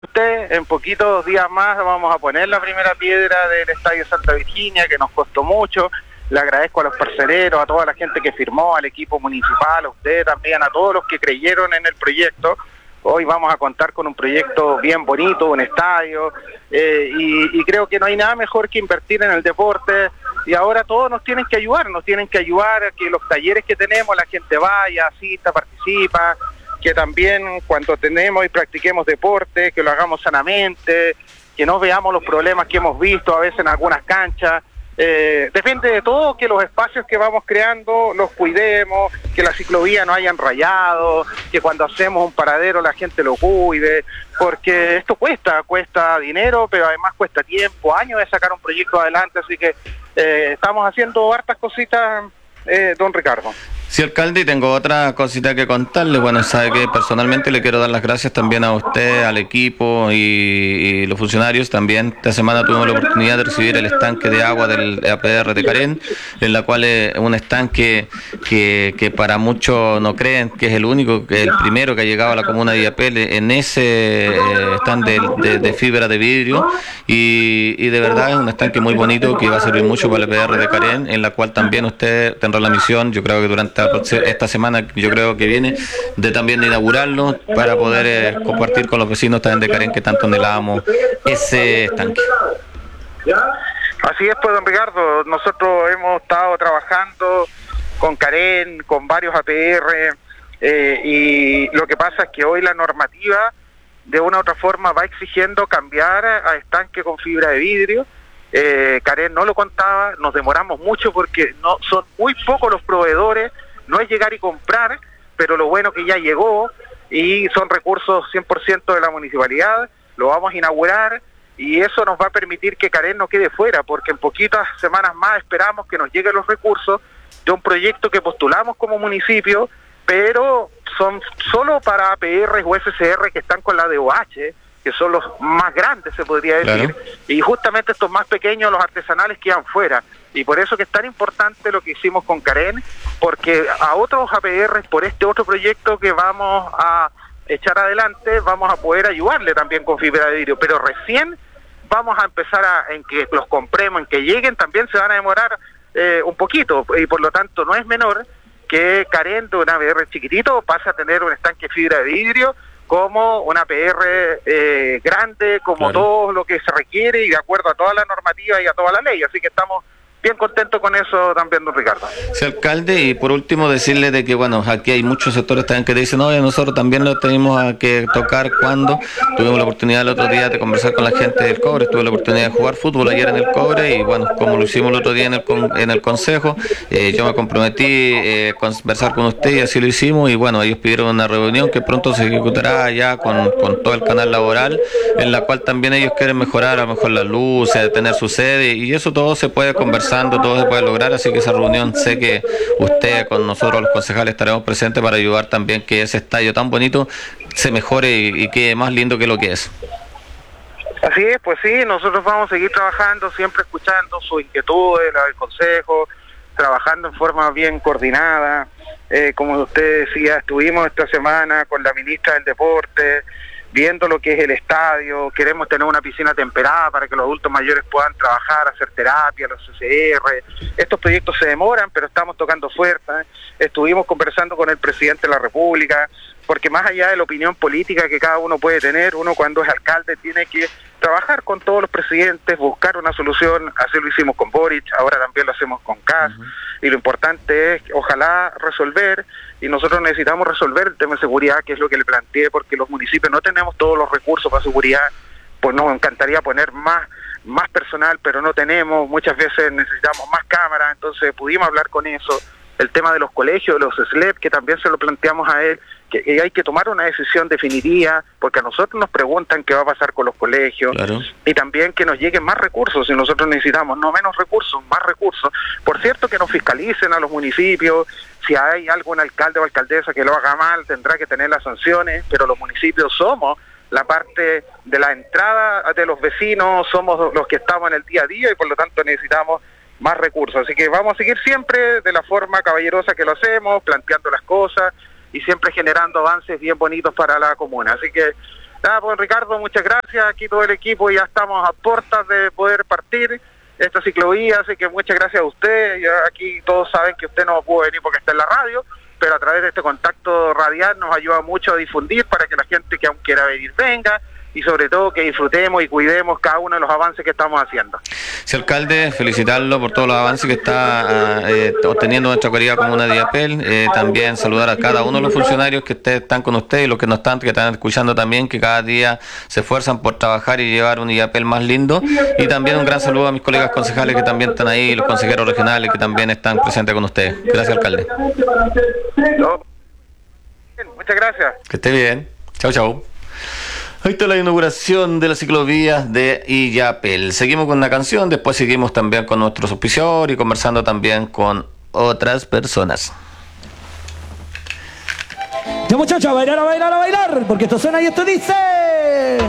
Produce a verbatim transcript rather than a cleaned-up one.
Usted, en poquitos días más vamos a poner la primera piedra del Estadio Santa Virginia, que nos costó mucho. Le agradezco a los parcereros, a toda la gente que firmó, al equipo municipal, a usted también, a todos los que creyeron en el proyecto. Hoy vamos a contar con un proyecto bien bonito, un estadio, eh, y, y creo que no hay nada mejor que invertir en el deporte. Y ahora todos nos tienen que ayudar, nos tienen que ayudar a que los talleres que tenemos, la gente vaya, asista, participa, que también cuando tenemos y practiquemos deporte, que lo hagamos sanamente, que no veamos los problemas que hemos visto a veces en algunas canchas. Eh, depende de todo, que los espacios que vamos creando los cuidemos, que la ciclovía no hayan rayado, que cuando hacemos un paradero la gente lo cuide, porque esto cuesta, cuesta dinero, pero además cuesta tiempo, años de sacar un proyecto adelante, así que eh, estamos haciendo hartas cositas, eh, don Ricardo. Sí, alcalde, y tengo otra cosita que contarle. Bueno, sabe que personalmente le quiero dar las gracias también a usted, al equipo y, y los funcionarios. También esta semana tuvimos la oportunidad de recibir el estanque de agua del A P R de Carén, en la cual es un estanque que, que para muchos no creen que es el único, que es el primero que ha llegado a la comuna de Illapel. En ese eh, están de, de, de fibra de vidrio y, y de verdad es un estanque muy bonito que va a servir mucho para el A P R de Carén, en la cual también usted tendrá la misión, yo creo que durante esta semana, yo creo que viene, de también inaugurarlo para poder eh, compartir con los vecinos también de Carén que tanto anhelábamos ese estanque. Así es, pues, don Ricardo, nosotros hemos estado trabajando con Carén, con varios A P R, eh, y lo que pasa es que hoy la normativa de una u otra forma va exigiendo cambiar a estanque con fibra de vidrio. eh, Carén no lo contaba, nos demoramos mucho porque no son muy pocos los proveedores. No es llegar y comprar, pero lo bueno que ya llegó y son recursos cien por ciento de la municipalidad, lo vamos a inaugurar y eso nos va a permitir que Carén no quede fuera, porque en poquitas semanas más esperamos que nos lleguen los recursos de un proyecto que postulamos como municipio, pero son solo para A P R o S C R que están con la D O H, que son los más grandes, se podría decir, claro. Y justamente estos más pequeños, los artesanales, quedan fuera. Y por eso que es tan importante lo que hicimos con Carén, porque a otros A P R, por este otro proyecto que vamos a echar adelante, vamos a poder ayudarle también con fibra de vidrio, pero recién vamos a empezar a, en que los compremos, en que lleguen, también se van a demorar eh, un poquito, y por lo tanto no es menor que Carén, de un A P R chiquitito, pase a tener un estanque de fibra de vidrio, como una A P R eh, grande, como claro. Todo lo que se requiere y de acuerdo a toda la normativa y a toda la ley, así que estamos bien contento con eso también, don Ricardo. Sí, alcalde, y por último decirle de que, bueno, aquí hay muchos sectores también que dicen, no, nosotros también lo tenemos a que tocar cuando tuvimos la oportunidad el otro día de conversar con la gente del Cobre, tuve la oportunidad de jugar fútbol ayer en el Cobre y, bueno, como lo hicimos el otro día en el, en el Consejo, eh, yo me comprometí a eh, conversar con usted y así lo hicimos y, bueno, ellos pidieron una reunión que pronto se ejecutará ya con, con todo el canal laboral, en la cual también ellos quieren mejorar a lo mejor las luces, tener su sede y eso todo se puede conversar, todo se puede lograr, así que esa reunión sé que usted con nosotros los concejales estaremos presentes para ayudar también que ese estadio tan bonito se mejore y, y quede más lindo que lo que es. Así es, pues sí, nosotros vamos a seguir trabajando, siempre escuchando sus inquietudes, la del consejo, trabajando en forma bien coordinada, eh, como usted decía, estuvimos esta semana con la ministra del Deporte, viendo lo que es el estadio, queremos tener una piscina temperada para que los adultos mayores puedan trabajar, hacer terapia, los C C R. Estos proyectos se demoran, pero estamos tocando fuerza. Estuvimos conversando con el presidente de la República, porque más allá de la opinión política que cada uno puede tener, uno cuando es alcalde tiene que trabajar con todos los presidentes, buscar una solución. Así lo hicimos con Boric, ahora también lo hacemos con Kast, uh-huh. Y lo importante es, ojalá, resolver, y nosotros necesitamos resolver el tema de seguridad, que es lo que le planteé, porque los municipios no tenemos todos los recursos para seguridad, pues nos encantaría poner más, más personal, pero no tenemos, muchas veces necesitamos más cámaras, entonces pudimos hablar con eso. El tema de los colegios, de los S L E P, que también se lo planteamos a él, que, que hay que tomar una decisión definitiva, porque a nosotros nos preguntan qué va a pasar con los colegios, claro. Y también que nos lleguen más recursos, si nosotros necesitamos, no menos recursos, más recursos. Por cierto, que nos fiscalicen a los municipios, si hay algún alcalde o alcaldesa que lo haga mal, tendrá que tener las sanciones, pero los municipios somos la parte de la entrada de los vecinos, somos los que estamos en el día a día y por lo tanto necesitamos más recursos, así que vamos a seguir siempre de la forma caballerosa que lo hacemos, planteando las cosas y siempre generando avances bien bonitos para la comuna, así que Nada, pues Ricardo, muchas gracias. Aquí todo el equipo ya estamos a puertas de poder partir esta ciclovía, así que muchas gracias a usted. Ya aquí todos saben que usted no pudo venir porque está en la radio, pero a través de este contacto radial nos ayuda mucho a difundir para que la gente que aún quiera venir venga, y sobre todo que disfrutemos y cuidemos cada uno de los avances que estamos haciendo. Sí, alcalde, felicitarlo por todos los avances que está eh, obteniendo nuestra querida comuna de Illapel. Eh, también saludar a cada uno de los funcionarios que ustedes están con ustedes y los que no están, que están escuchando también, que cada día se esfuerzan por trabajar y llevar un Illapel más lindo. Y también un gran saludo a mis colegas concejales que también están ahí, los consejeros regionales que también están presentes con ustedes. Gracias, alcalde. No. Muchas gracias. Que esté bien. Chau, chau. Ahí está la inauguración de la ciclovía de Illapel. Seguimos con una canción, después seguimos también con nuestros auspiciadores y conversando también con otras personas. Ya muchachos, a bailar, a bailar, a bailar, porque esto suena y esto dice...